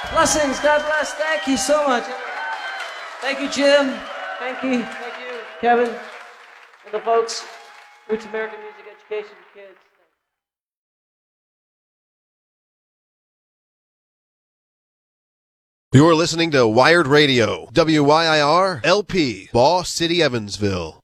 Blessings. God bless. Thank you so much. Thank you, Jim. Thank you. Thank you, Kevin. And the folks. Roots American Music Education for Kids. You're listening to Wired Radio, WYIR LP, Ball City, Evansville.